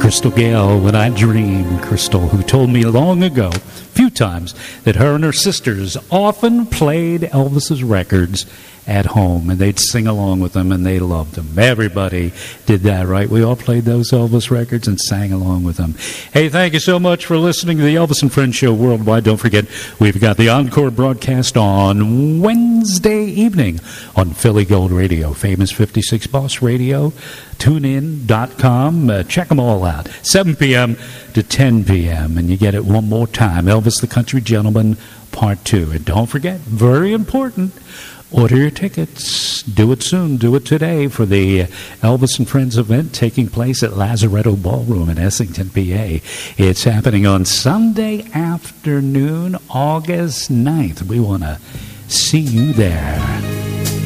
Crystal Gale, When I Dream. Crystal, who told me long ago, a few times, that her and her sisters often played Elvis's records at home, and they'd sing along with them, and they loved them. Everybody did that, right? We all played those Elvis records and sang along with them. Hey, thank you so much for listening to the Elvis and Friends Show Worldwide. Don't forget, we've got the encore broadcast on Wednesday evening on Philly Gold Radio, Famous 56 Boss Radio, TuneIn.com. Check them all out. 7 p.m. to 10 p.m., and you get it one more time. Elvis the Country Gentleman, Part 2. And don't forget, very important, order your tickets. Do it soon. Do it today for the Elvis and Friends event taking place at Lazaretto Ballroom in Essington, PA. It's happening on Sunday afternoon, August 9th. We want to see you there.